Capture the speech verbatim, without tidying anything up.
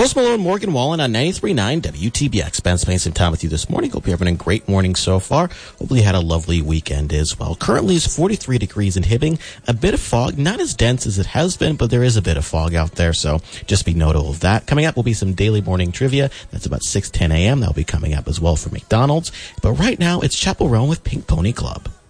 Post Malone, Morgan Wallen on ninety-three point nine W T B X. Ben spending some time with you this morning. Hope you're having a great morning so far. Hopefully you had a lovely weekend as well. Currently it's forty-three degrees in Hibbing. A bit of fog, not as dense as it has been, but there is a bit of fog out there, so just be notable of that. Coming up will be some daily morning trivia. That's about six ten a.m. That'll be coming up as well for McDonald's. But right now it's Chapel Roan with Pink Pony Club.